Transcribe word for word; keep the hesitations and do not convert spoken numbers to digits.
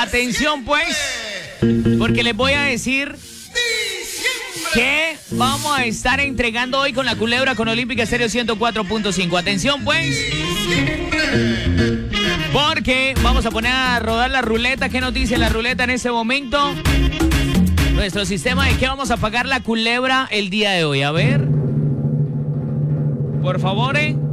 Atención pues, porque les voy a decir que vamos a estar entregando hoy con la culebra con Olímpica Estéreo ciento cuatro punto cinco. Atención pues, porque vamos a poner a rodar la ruleta. ¿Qué nos dice la ruleta en este momento? Nuestro sistema de qué vamos a pagar la culebra el día de hoy. A ver, por favor, eh.